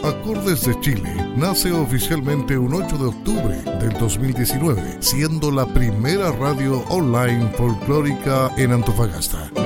Acordes de Chile nace oficialmente un 8 de octubre del 2019, siendo la primera radio online folclórica en Antofagasta.